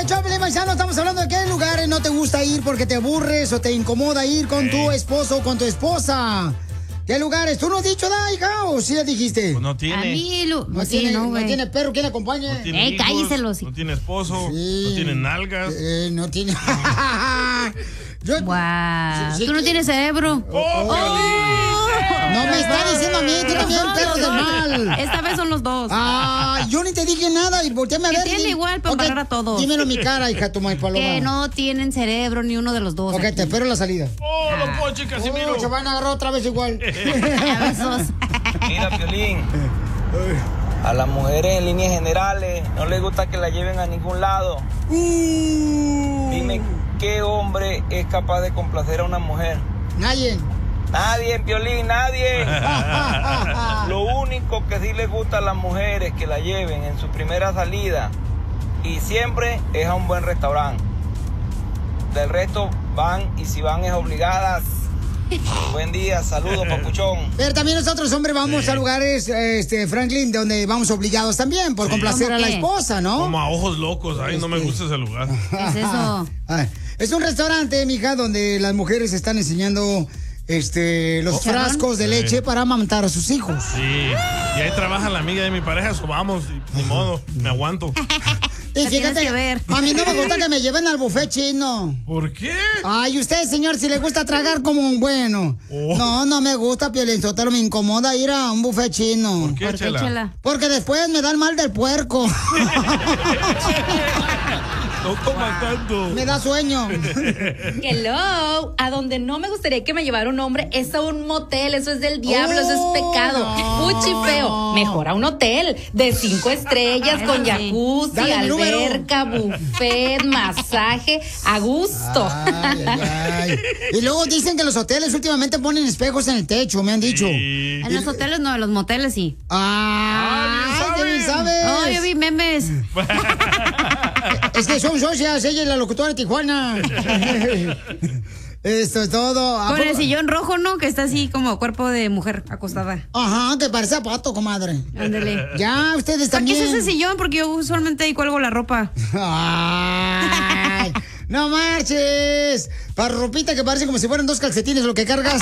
el Choplin, paisano, estamos hablando de qué lugares no te gusta ir porque te aburres o te incomoda ir con tu esposo o con tu esposa. ¿Qué lugares? ¿Tú no has dicho nada, hija? ¿O sí ya dijiste? Pues no tiene. A mí, no tiene perro, ¿quién acompaña? No tiene hijos, cálleselo. no tiene esposo, no tiene nalgas. No tiene... Wow. Tú no tienes cerebro. No me está diciendo a mí, tú también, perro de mal. Esta vez son los dos. Yo ni te dije nada y volteame a ver. Tiene igual para embarrar a todos. Dímelo en mi cara, hija, tu maíz paloma. Que no tienen cerebro ni uno de los dos. Ok, te espero en la salida. Don Poncho y Casimiro. Se van a agarrar otra vez igual. Mira, Piolín, a las mujeres en líneas generales no les gusta que la lleven a ningún lado. Dime, ¿qué hombre es capaz de complacer a una mujer? Nadie. Nadie, Piolín, nadie. Lo único que sí les gusta a las mujeres que la lleven en su primera salida y siempre es a un buen restaurante. Del resto van y si van es obligadas. Buen día, saludos, papuchón. Pero también nosotros, hombres, vamos a lugares, Franklin, donde vamos obligados también por complacer a la esposa, ¿no? Como a ojos locos. Ay, no me gusta ese lugar. ¿Qué es eso? Es un restaurante, mija, donde las mujeres están enseñando los frascos de leche para amamantar a sus hijos. Sí, y ahí trabaja la amiga de mi pareja, eso vamos, ni modo, me aguanto. Y fíjate, a mí no me gusta que me lleven al buffet chino. ¿Por qué? Ay, usted, señor, si le gusta tragar como un bueno. No me gusta, Piolinsotelo, me incomoda ir a un buffet chino. ¿Por qué, Chela? Porque después me dan mal del puerco. No coma tanto. Me da sueño. Hello, a donde no me gustaría que me llevara un hombre es a un motel, eso es del diablo, eso es pecado. Fuchi feo. Mejor a un hotel de 5 estrellas con jacuzzi, alberca, buffet, masaje, a gusto. Ay. Y luego dicen que los hoteles últimamente ponen espejos en el techo, me han dicho. En los hoteles no, en los moteles sí. ¿Sabes? Oh, yo vi memes. Es que son socias, ella es la locutora de Tijuana. Esto es todo. Con el sillón rojo, ¿no? Que está así como cuerpo de mujer acostada. Ajá, que parece a pato, comadre. Ándale. Ya, ustedes también. ¿Para qué es ese sillón? Porque yo usualmente ahí cuelgo la ropa. Ay, no marches. Para ropita que parece como si fueran 2 calcetines lo que cargas.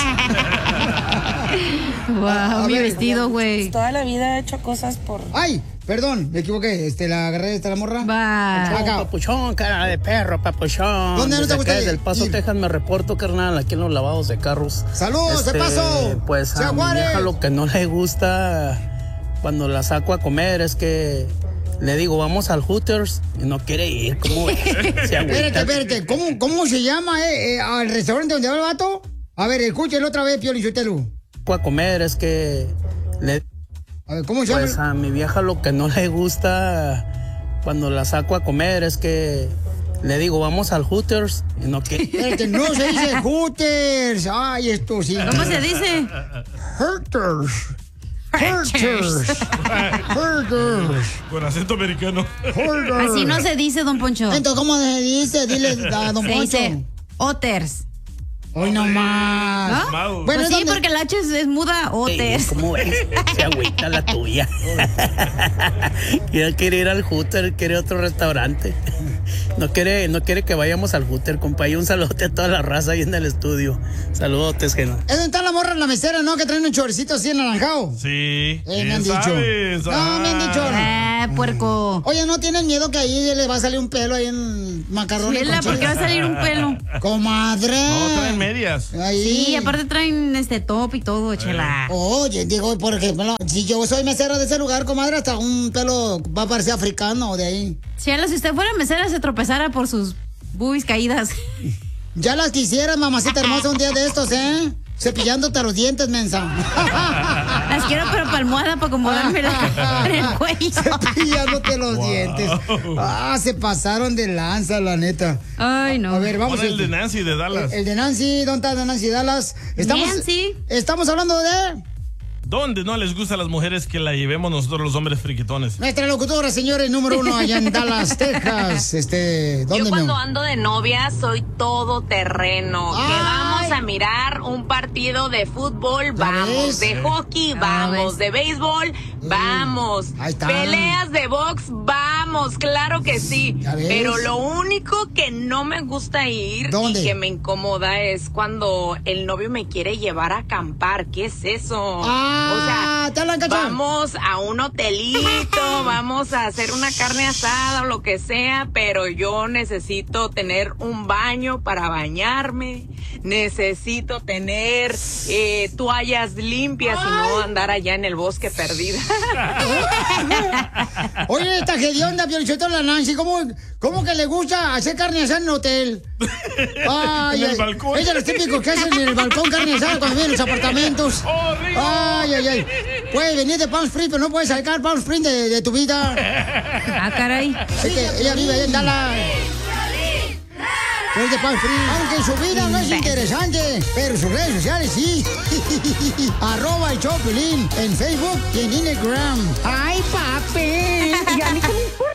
Wow, mi vestido, güey. Toda la vida he hecho cosas por... Ay, perdón, me equivoqué. La agarré, la morra. Papuchón, cara de perro, papuchón. ¿Dónde no te gusta Desde El Paso, Texas, me reporto, carnal, aquí en los lavados de carros. ¡Saludos, de paso! Pues a mi vieja lo que no le gusta cuando la saco a comer es que le digo, vamos al Hooters, y no quiere ir. ¿Cómo ves? Espérate. ¿Cómo se llama al restaurante donde va el vato? A ver, escúchelo otra vez, Piolinsotelo. A comer es que le... A ver, ¿cómo se llama? Pues a mi vieja lo que no le gusta cuando la saco a comer es que le digo, vamos al Hooters, y no quiere. Espérate, no se dice Hooters. Ay, esto sí. ¿Cómo se dice? Hooters. Con acento americano. Así no se dice, don Poncho. Entonces, ¿cómo se dice? Dile a don Poncho. Se dice Otters. Hoy no más. ¿No? Bueno, sí, porque el H es muda, Otters. ¿Cómo ves? Se agüita la tuya. Ya quiere ir al Hooter, quiere otro restaurante. No quiere que vayamos al Hooter, compa. Y un saludote a toda la raza ahí en el estudio. Saludotes, Geno. Es donde está la morra en la mesera, ¿no? Que traen un choricito así anaranjado. Sí. Me han dicho. No, me han dicho. Puerco. Oye, ¿no tienen miedo que ahí le va a salir un pelo ahí en macarrones? Chela, ¿por qué va a salir un pelo? Comadre. No, traen medias. Ahí. Sí, aparte traen top y todo, Chela. Oye, digo, por ejemplo, si yo soy mesera de ese lugar, comadre, hasta un pelo va a parecer africano de ahí. Chela, si usted fuera mesera se tropezara por sus boobies caídas. Ya las quisieras, mamacita hermosa, un día de estos, ¿eh? Cepillándote los dientes, mensa. Las quiero pero para almohada, para acomodarme en el cuello. Cepillándote los dientes. Se pasaron de lanza, la neta. Ay, no. A ver, vamos. El de Nancy de Dallas. El de Nancy, ¿dónde está Nancy Dallas? Estamos hablando de... ¿Dónde no les gusta a las mujeres que la llevemos nosotros los hombres friquitones? Nuestra locutora, señores, número 1 allá en Dallas, Texas. ¿Dónde? Yo cuando ando de novia soy todo terreno. Que vamos a mirar un partido de fútbol, vamos. De hockey, vamos. De béisbol, vamos. Ahí está. Peleas de box, vamos. vamos, claro que sí. ¿Ya ves? Pero lo único que no me gusta ir ¿Dónde? y que me incomoda es cuando el novio me quiere llevar a acampar. ¿Qué es eso? ¿te hablan, Cacha? Vamos a un hotelito, vamos a hacer una carne asada o lo que sea, pero yo necesito tener un baño para bañarme, necesito tener toallas limpias y no andar allá en el bosque perdida. Oye, esta hedionda, Piolichotelo, la Nancy, ¿cómo que le gusta hacer carne asada en un hotel? Ay, en el balcón. Ella es los típicos que hacen en el balcón carne asada cuando vienen los apartamentos. Ay. Puedes venir de Palm Springs, pero no puedes sacar Palm Springs de tu vida. Caray. Es que ella vive allá en Dallas. Es de Palm Springs. Aunque su vida no es interesante, pero sus redes sociales sí. @el show de Piolín en Facebook y en Instagram. ¡Ay, papi! ¿Y a mí qué me importa?